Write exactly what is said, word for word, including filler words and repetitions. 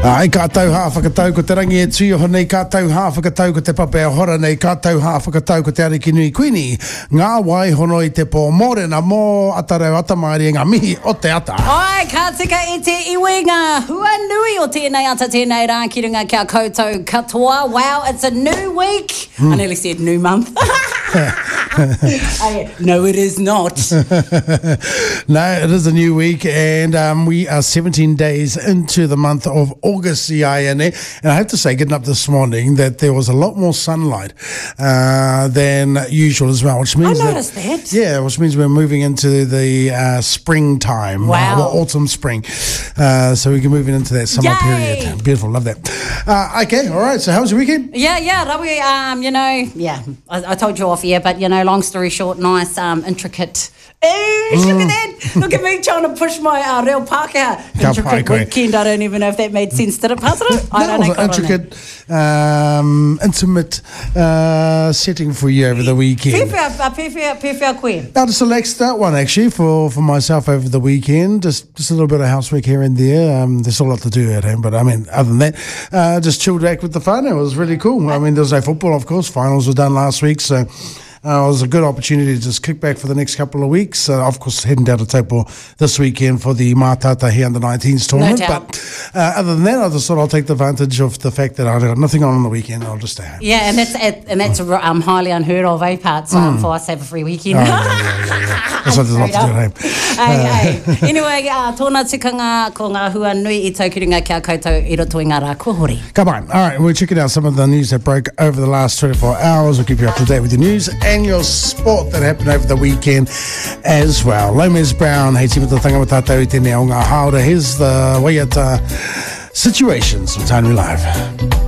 Ai kātou hā whakatau ko te rangi e tui oho nei, kātou hā whakatau ko te pape a hora nei, kātou hā whakatau ko te ariki nui kuini. Ngā wai hono i te pō mōrena mō atarau atamaari ngā mihi o te ata. Oi, ka tika i te iwi ngā hua nui o tēnei ata tēnei rā ki runga kia koutou katoa. Wow, it's a new week. Mm. I nearly said new month. I, no, it is not. No, it is a new week, and um, we are seventeen days into the month of August. And I have to say, getting up this morning, that there was a lot more sunlight uh, than usual as well, which means I noticed that, that. Yeah, which means we're moving into the uh, springtime. Wow. Uh, autumn, spring. Uh, so we can move into that summer Yay. period. Beautiful, love that. Uh, okay, all right. So how was your weekend? Yeah, yeah, rawi, um, you know, yeah, I, I told you off here, but, you know, long story short, nice, um, intricate. Eesh, mm. Look at that. Look at me trying to push my uh, Reo Pākehā. Intricate weekend. I don't even know if that made sense. Did it, Pastor? I don't know. That was an intricate, um, intimate uh, setting for you over the weekend. Pewhia koe. Now, just a relaxed start one, actually, for, for myself over the weekend. Just just a little bit of housework here and there. Um, there's a lot to do at home, but I mean, other than that, uh, just chilled back with the fun. It was really cool. I mean, there was no football, of course. Finals were done last week, so... Uh, it was a good opportunity to just kick back for the next couple of weeks. Uh, of course, heading down to Taupo this weekend for the Mātata here under nineteens tournament. No doubt. But uh, other than that, I just thought I'll take advantage of the fact that I've got nothing on on the weekend. I'll just stay home. Yeah, and that's and that's um, highly unheard of, eh, parts um, mm. for us to have a free weekend. Oh, yeah, yeah, yeah, yeah. That's why there's a lot to do at home. Hey, hey. Anyway, uh, tōna tikanga ko ngā hua nui I taukiringa kia koutou I roto I ngā rā kua hori. Come on. All right, we're checking out some of the news that broke over the last twenty-four hours. We'll keep you up to date with your news and your sport that happened over the weekend as well. Lomez Brown, hei tima tanga wa tātou I tēnei o ngā haora. Here's the Waiata Situations on Tainui Live.